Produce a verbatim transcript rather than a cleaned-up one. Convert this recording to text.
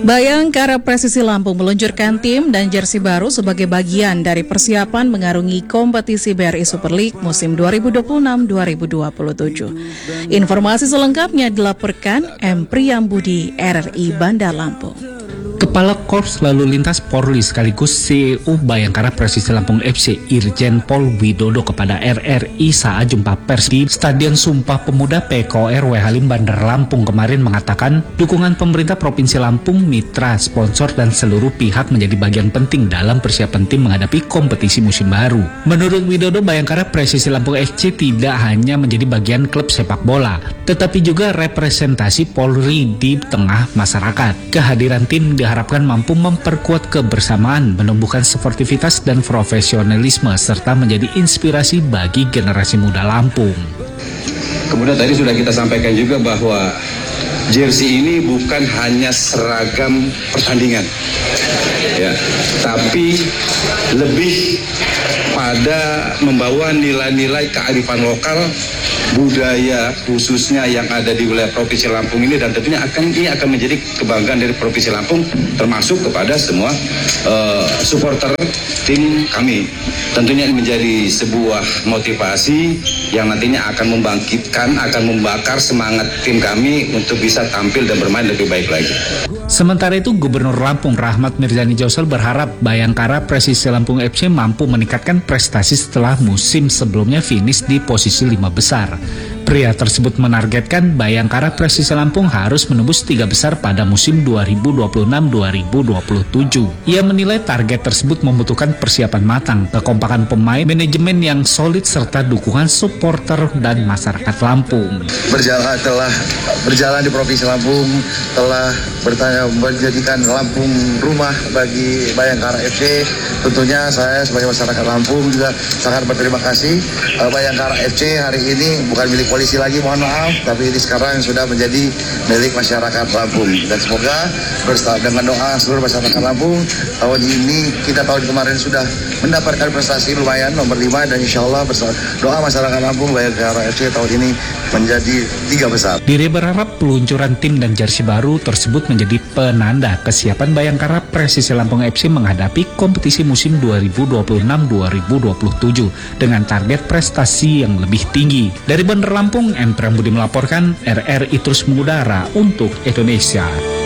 Bayangkara Presisi Lampung meluncurkan tim dan jersey baru sebagai bagian dari persiapan mengarungi kompetisi B R I Super League musim dua ribu dua puluh enam dua ribu dua puluh tujuh. Informasi selengkapnya dilaporkan M. Priyambudi, R R I Bandar Lampung. Kepala Korps Lalu Lintas Polri sekaligus C E O Bayangkara Presisi Lampung F C Irjen Pol Widodo kepada R R I saat jumpa pers di Stadion Sumpah Pemuda P K O R W Halim Bandar Lampung kemarin mengatakan dukungan pemerintah Provinsi Lampung, mitra, sponsor dan seluruh pihak menjadi bagian penting dalam persiapan tim menghadapi kompetisi musim baru. Menurut Widodo, Bayangkara Presisi Lampung F C tidak hanya menjadi bagian klub sepak bola, tetapi juga representasi Polri di tengah masyarakat. Kehadiran tim diharapkan mampu memperkuat kebersamaan, menumbuhkan sportivitas dan profesionalisme, serta menjadi inspirasi bagi generasi muda Lampung. Kemudian tadi sudah kita sampaikan juga bahwa jersey ini bukan hanya seragam pertandingan, ya, tapi lebih pada membawa nilai-nilai kearifan lokal, budaya khususnya yang ada di wilayah Provinsi Lampung ini, dan tentunya akan ini akan menjadi kebanggaan dari Provinsi Lampung, termasuk kepada semua uh, supporter tim kami. Tentunya ini menjadi sebuah motivasi yang nantinya akan membangkitkan, akan membakar semangat tim kami untuk bisa tampil dan bermain lebih baik lagi. Sementara itu, Gubernur Lampung Rahmat Mirzani Jausel berharap Bayangkara Presisi Lampung F C mampu meningkatkan prestasi setelah musim sebelumnya finish di posisi lima besar. Pria tersebut menargetkan Bayangkara Presisi Lampung harus menembus tiga besar pada musim dua ribu dua puluh enam dua ribu dua puluh tujuh. Ia menilai target tersebut membutuhkan persiapan matang, kekompakan pemain, manajemen yang solid, serta dukungan supporter dan masyarakat Lampung. Berjalan telah berjalan di Provinsi Lampung, telah bertanya menjadikan Lampung rumah bagi Bayangkara F C. Tentunya saya sebagai masyarakat Lampung juga sangat berterima kasih. Bayangkara F C hari ini bukan milik polisi lagi, mohon maaf, tapi ini sekarang sudah menjadi milik masyarakat Lampung. Dan semoga dengan doa seluruh masyarakat Lampung, tahun ini, kita tahun kemarin sudah mendapatkan prestasi lumayan nomor lima, dan insya Allah doa masyarakat Lampung Bayangkara F C tahun ini menjadi tiga besar. Diri berharap peluncuran tim dan jersey baru tersebut menjadi penanda kesiapan Bayangkara Presisi Lampung F C menghadapi kompetisi musim dua ribu dua puluh enam dua ribu dua puluh tujuh dengan target prestasi yang lebih tinggi. Dari Bandar Lampung, M. Priyambudi melaporkan, R R I terus mengudara untuk Indonesia.